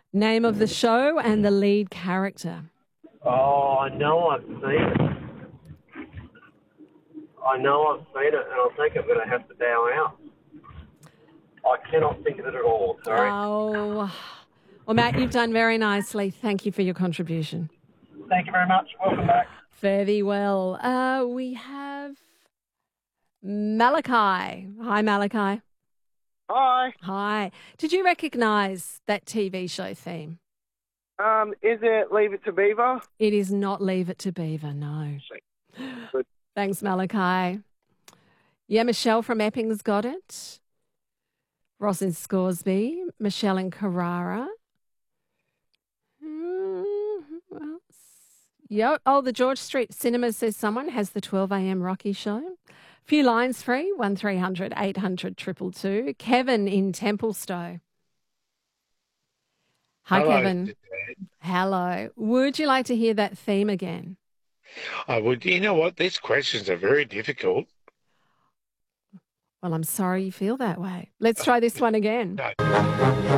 Name of the show and the lead character. Oh, I know I've seen it. And I think I'm going to have to bow out. I cannot think of it at all, sorry. Oh, well, Matt, you've done very nicely. Thank you for your contribution. Thank you very much. Welcome back. Fare thee well. We have Malachi. Hi, Malachi. Hi. Hi. Did you recognise that TV show theme? Is it Leave It to Beaver? It is not Leave It to Beaver, no. Good. Thanks, Malachi. Yeah, Michelle from Epping's got it. Ross in Scoresby. Michelle in Carrara. Who else? Yeah. Oh, the George Street Cinema says someone has the 12 a.m. Rocky show. Few lines free, 1300 800 222. Kevin in Templestowe. Hi, Hello, Kevin. Suzanne. Hello. Would you like to hear that theme again? I would. You know what? These questions are very difficult. Well, I'm sorry you feel that way. Let's try this one again. No.